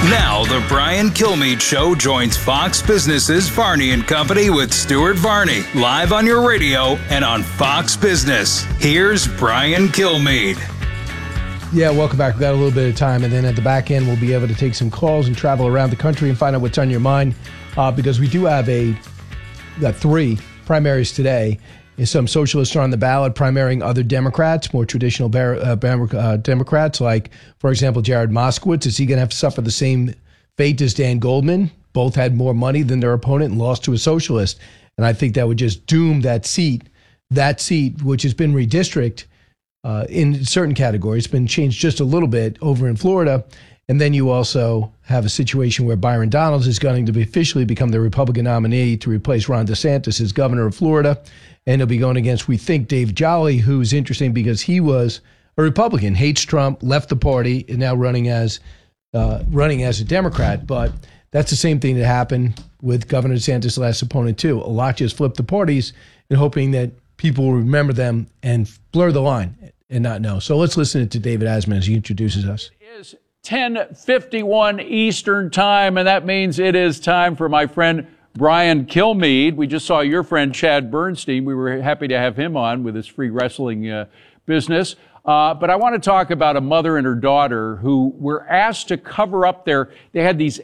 Now, the Brian Kilmeade Show joins Fox Business's Varney and Company with Stuart Varney, live on your radio and on Fox Business. Here's Brian Kilmeade. Yeah, welcome back. We've got a little bit of time, and then at the back end, we'll be able to take some calls and travel around the country and find out what's on your mind, because we do have got 3 primaries today. Some socialists are on the ballot primarying other Democrats, more traditional Democrats, like, for example, Jared Moskowitz. Is he going to have to suffer the same fate as Dan Goldman? Both had more money than their opponent and lost to a socialist. And I think that would just doom that seat, which has been redistricted in certain categories, been changed just a little bit over in Florida. And then you also have a situation where Byron Donalds is going to officially become the Republican nominee to replace Ron DeSantis as governor of Florida. And he'll be going against, we think, Dave Jolly, who's interesting because he was a Republican, hates Trump, left the party, and now running as a Democrat. But that's the same thing that happened with Governor DeSantis' last opponent, too. A lot just flipped the parties and hoping that people will remember them and blur the line and not know. So let's listen to David Asman as he introduces us. It is 10:51 Eastern Time, and that means it is time for my friend Brian Kilmeade. We just saw your friend Chad Bernstein. We were happy to have him on with his free wrestling business. But I want to talk about a mother and her daughter who were asked to cover up they had these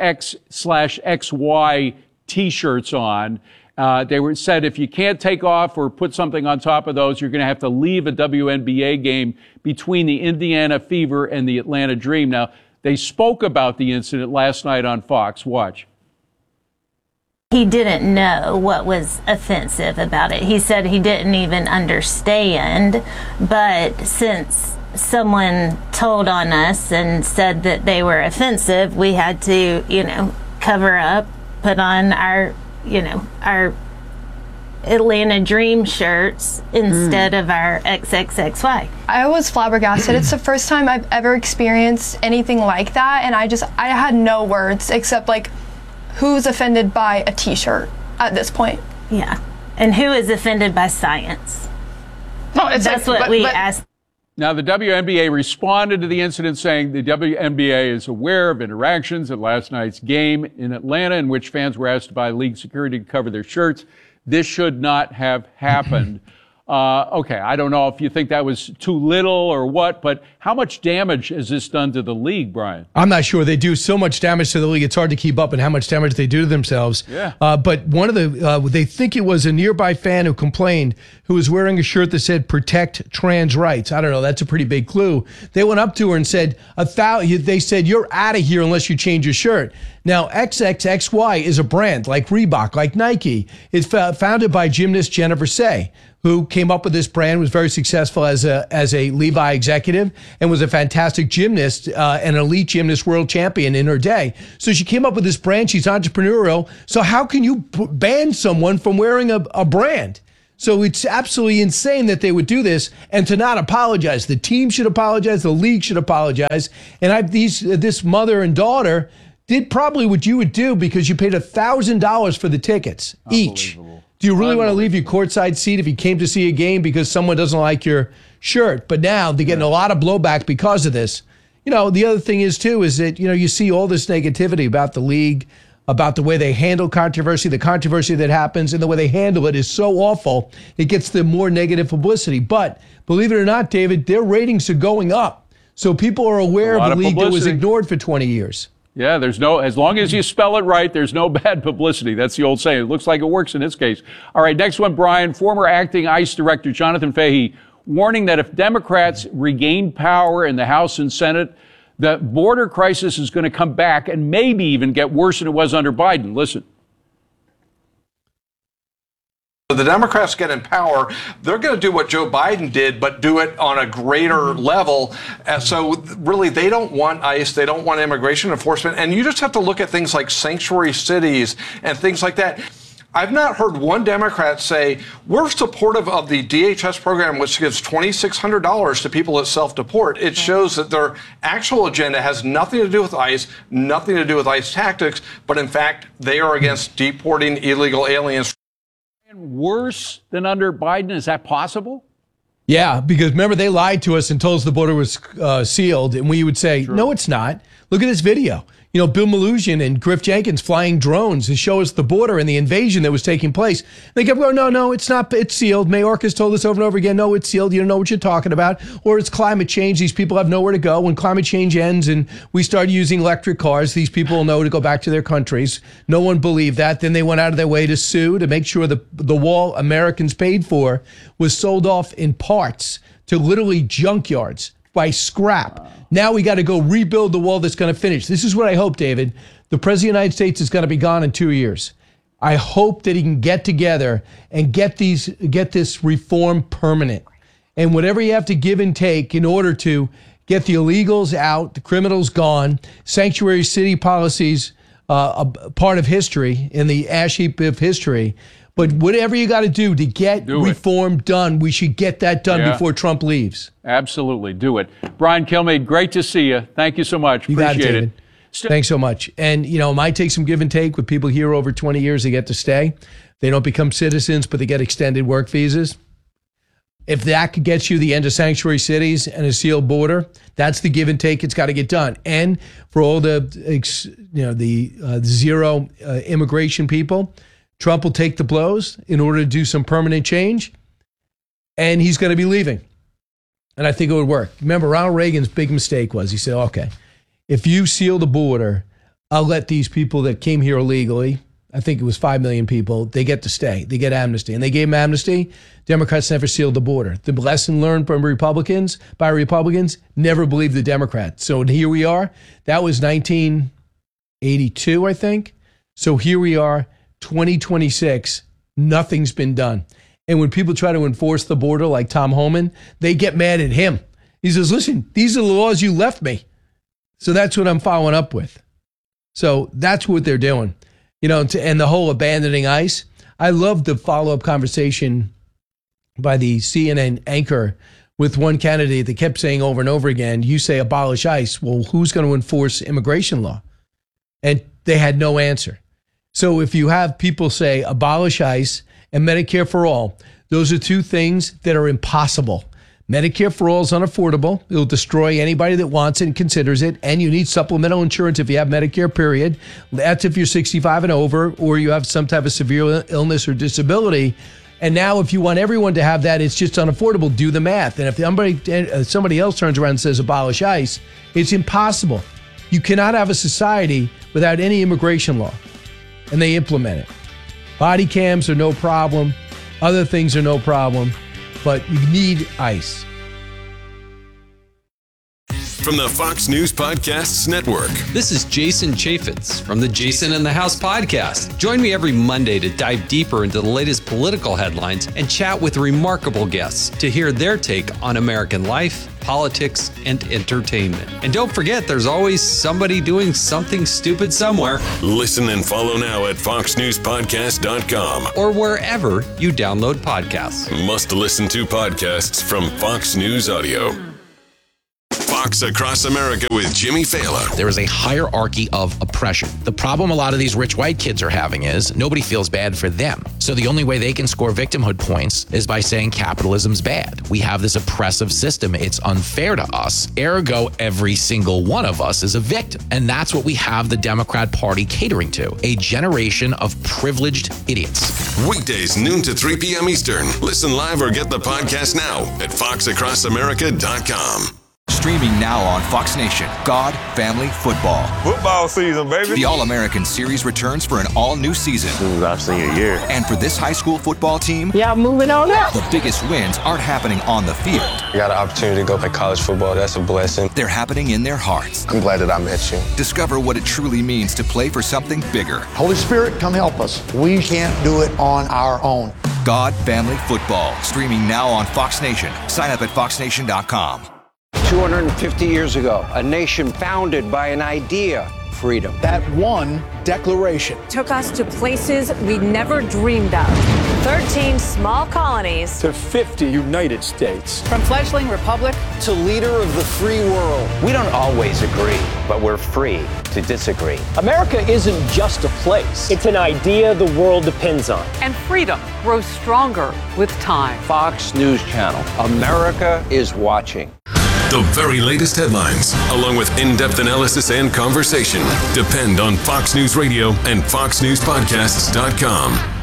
XX/XY T-shirts on. They were said, if you can't take off or put something on top of those, you're going to have to leave a WNBA game between the Indiana Fever and the Atlanta Dream. Now, they spoke about the incident last night on Fox. Watch. He didn't know what was offensive about it. He said he didn't even understand, but since someone told on us and said that they were offensive, we had to, cover up, put on our Atlanta Dream shirts instead of our XXXY. I was flabbergasted. It's the first time I've ever experienced anything like that, and I had no words except who's offended by a T-shirt at this point? Yeah. And who is offended by science? No, That's what we asked. Now, the WNBA responded to the incident saying the WNBA is aware of interactions at last night's game in Atlanta in which fans were asked by league security to cover their shirts. This should not have happened. Okay, I don't know if you think that was too little or what, but how much damage has this done to the league, Brian? I'm not sure. They do so much damage to the league, it's hard to keep up and how much damage they do to themselves. Yeah. But one of they think it was a nearby fan who complained, who was wearing a shirt that said "Protect Trans Rights." I don't know. That's a pretty big clue. They went up to her and said, they said, "You're out of here unless you change your shirt." Now, XXXY is a brand like Reebok, like Nike. It's founded by gymnast Jennifer Say, who came up with this brand, was very successful as a Levi executive, and was a fantastic gymnast, an elite gymnast world champion in her day. So she came up with this brand. She's entrepreneurial. So how can you ban someone from wearing a brand? So it's absolutely insane that they would do this and to not apologize. The team should apologize. The league should apologize. And this mother and daughter did probably what you would do because you paid $1,000 for the tickets each. Do you really want to leave your courtside seat if you came to see a game because someone doesn't like your shirt? But now they're getting a lot of blowback because of this. The other thing is that, you see all this negativity about the league, about the way they handle controversy, the controversy that happens, and the way they handle it is so awful, it gets them more negative publicity. But believe it or not, David, their ratings are going up. So people are aware of a league that was ignored for 20 years. Yeah, as long as you spell it right, there's no bad publicity. That's the old saying. It looks like it works in this case. All right, next one, Brian. Former acting ICE Director Jonathan Fahey warning that if Democrats regain power in the House and Senate, the border crisis is going to come back and maybe even get worse than it was under Biden. Listen. The Democrats get in power, they're going to do what Joe Biden did, but do it on a greater level. So really, they don't want ICE. They don't want immigration enforcement. And you just have to look at things like sanctuary cities and things like that. I've not heard one Democrat say, we're supportive of the DHS program, which gives $2,600 to people that self-deport. It shows that their actual agenda has nothing to do with ICE, nothing to do with ICE tactics, but in fact, they are against deporting illegal aliens. Worse than under Biden? Is that possible? Yeah, because remember, they lied to us and told us the border was sealed, and we would say, no, it's not. Look at this video. Bill Mnuchin and Griff Jenkins flying drones to show us the border and the invasion that was taking place. They kept going, no, it's not, it's sealed. Mayorkas told us over and over again, no, it's sealed. You don't know what you're talking about. Or it's climate change. These people have nowhere to go. When climate change ends and we start using electric cars, these people will know to go back to their countries. No one believed that. Then they went out of their way to sue to make sure the wall Americans paid for was sold off in parts to literally junkyards by scrap. Now we got to go rebuild the wall that's going to finish. This is what I hope, David. The President of the United States is going to be gone in 2 years. I hope that he can get together and get this reform permanent. And whatever you have to give and take in order to get the illegals out, the criminals gone, sanctuary city policies, a part of history, in the ash heap of history. But whatever you got to do to get reform done, we should get that done before Trump leaves. Absolutely. Do it. Brian Kilmeade, great to see you. Thank you so much. Appreciate it. Thanks so much. And, it might take some give and take with people here over 20 years. They get to stay. They don't become citizens, but they get extended work visas. If that gets you the end of sanctuary cities and a sealed border, that's the give and take. It's got to get done. And for all the zero immigration people, Trump will take the blows in order to do some permanent change, and he's going to be leaving. And I think it would work. Remember, Ronald Reagan's big mistake was he said, okay, if you seal the border, I'll let these people that came here illegally, I think it was 5 million people, they get to stay. They get amnesty. And they gave them amnesty. Democrats never sealed the border. The lesson learned from Republicans, never believed the Democrats. So here we are. That was 1982, I think. So here we are. 2026, nothing's been done. And when people try to enforce the border like Tom Homan, they get mad at him. He says, listen, these are the laws you left me. So that's what I'm following up with. So that's what they're doing. And the whole abandoning ICE. I love the follow-up conversation by the CNN anchor with one candidate that kept saying over and over again, you say abolish ICE. Well, who's going to enforce immigration law? And they had no answer. So if you have people say abolish ICE and Medicare for all, those are two things that are impossible. Medicare for all is unaffordable. It'll destroy anybody that wants it and considers it. And you need supplemental insurance if you have Medicare, period. That's if you're 65 and over or you have some type of severe illness or disability. And now if you want everyone to have that, it's just unaffordable. Do the math. And if somebody else turns around and says abolish ICE, it's impossible. You cannot have a society without any immigration law. And they implement it. Body cams are no problem. Other things are no problem. But you need ICE. From the Fox News Podcasts Network. This is Jason Chaffetz from the Jason in the House podcast. Join me every Monday to dive deeper into the latest political headlines and chat with remarkable guests to hear their take on American life, politics, and entertainment. And don't forget, there's always somebody doing something stupid somewhere. Listen and follow now at foxnewspodcast.com or wherever you download podcasts. Must listen to podcasts from Fox News Audio. Fox Across America with Jimmy Fallon. There is a hierarchy of oppression. The problem a lot of these rich white kids are having is nobody feels bad for them. So the only way they can score victimhood points is by saying capitalism's bad. We have this oppressive system. It's unfair to us. Ergo, every single one of us is a victim. And that's what we have the Democrat Party catering to. A generation of privileged idiots. Weekdays, noon to 3 p.m. Eastern. Listen live or get the podcast now at foxacrossamerica.com. Streaming now on Fox Nation, God, Family, Football. Football season, baby. The All-American Series returns for an all-new season. This is our senior year. And for this high school football team, moving on up. The biggest wins aren't happening on the field. I got an opportunity to go play college football. That's a blessing. They're happening in their hearts. I'm glad that I met you. Discover what it truly means to play for something bigger. Holy Spirit, come help us. We can't do it on our own. God, Family, Football. Streaming now on Fox Nation. Sign up at foxnation.com. 250 years ago, a nation founded by an idea, freedom. That one declaration took us to places we never dreamed of. 13 small colonies to 50 United States. From fledgling republic to leader of the free world. We don't always agree, but we're free to disagree. America isn't just a place. It's an idea the world depends on. And freedom grows stronger with time. Fox News Channel. America is watching. The very latest headlines, along with in-depth analysis and conversation, depend on Fox News Radio and FoxNewsPodcasts.com.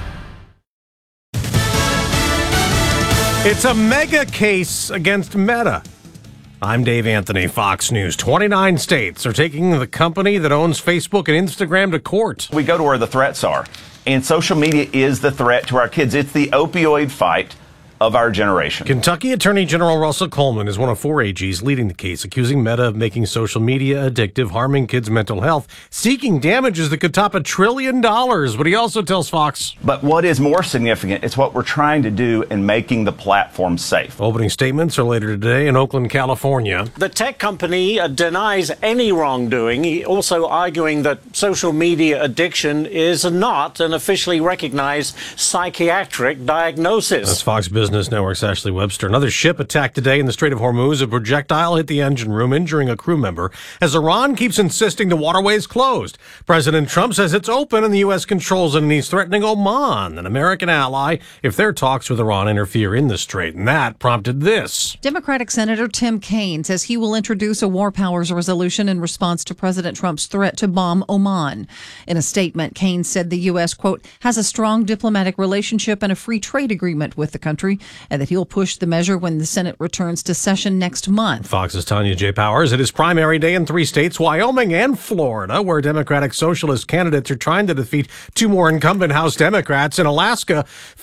It's a mega case against Meta. I'm Dave Anthony, Fox News. 29 states are taking the company that owns Facebook and Instagram to court. We go to where the threats are, and social media is the threat to our kids. It's the opioid fight of our generation. Kentucky Attorney General Russell Coleman is one of 4 AGs leading the case, accusing Meta of making social media addictive, harming kids' mental health, seeking damages that could top $1 trillion. But he also tells Fox. But what is more significant is what we're trying to do in making the platform safe. Opening statements are later today in Oakland, California. The tech company denies any wrongdoing, also arguing that social media addiction is not an officially recognized psychiatric diagnosis. That's Fox Business Network's Ashley Webster. Another ship attacked today in the Strait of Hormuz. A projectile hit the engine room, injuring a crew member, as Iran keeps insisting the waterway is closed. President Trump says it's open and the U.S. controls it, and he's threatening Oman, an American ally, if their talks with Iran interfere in the strait. And that prompted this. Democratic Senator Tim Kaine says he will introduce a war powers resolution in response to President Trump's threat to bomb Oman. In a statement, Kaine said the U.S., quote, has a strong diplomatic relationship and a free trade agreement with the country, and that he'll push the measure when the Senate returns to session next month. Fox's Tanya J. Powers. It is primary day in 3 states, Wyoming and Florida, where Democratic Socialist candidates are trying to defeat 2 more incumbent House Democrats. In Alaska,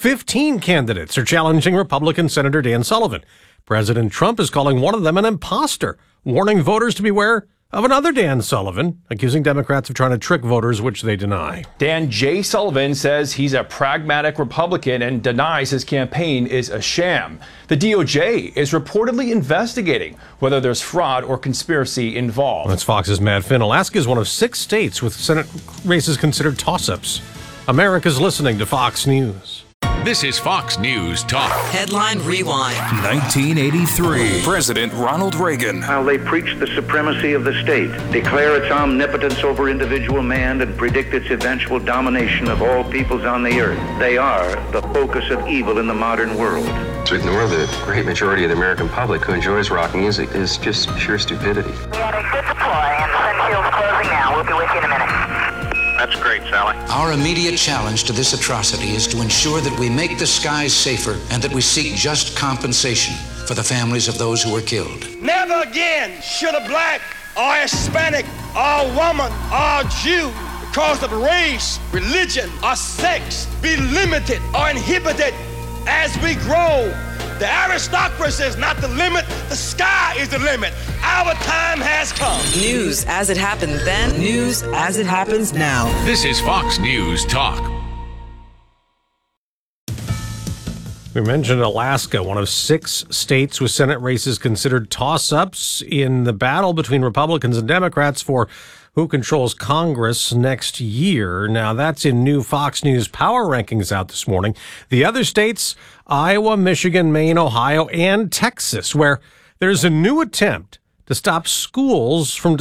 15 candidates are challenging Republican Senator Dan Sullivan. President Trump is calling one of them an imposter, warning voters to beware of another Dan Sullivan, accusing Democrats of trying to trick voters, which they deny. Dan J. Sullivan says he's a pragmatic Republican and denies his campaign is a sham. The DOJ is reportedly investigating whether there's fraud or conspiracy involved. That's Fox's Matt Finn. Alaska is one of 6 states with Senate races considered toss-ups. America's listening to Fox News. This is Fox News Talk. Headline Rewind. 1983. President Ronald Reagan. While they preach the supremacy of the state, declare its omnipotence over individual man, and predict its eventual domination of all peoples on the earth, they are the focus of evil in the modern world. To ignore the great majority of the American public who enjoys rock music is just pure stupidity. We had a good deploy, and Sunshield's closing now. We'll be with you in a minute. That's great, Sally. Our immediate challenge to this atrocity is to ensure that we make the skies safer and that we seek just compensation for the families of those who were killed. Never again should a black or Hispanic or woman or Jew, because of race, religion, or sex, be limited or inhibited as we grow. The aristocracy is not the limit. The sky is the limit. Our time has come. News as it happened then, news as it happens now. This is Fox News Talk. We mentioned Alaska, one of 6 states with Senate races considered toss-ups in the battle between Republicans and Democrats for who controls Congress next year. Now, that's in new Fox News Power Rankings out this morning. The other states, Iowa, Michigan, Maine, Ohio, and Texas, where there's a new attempt to stop schools from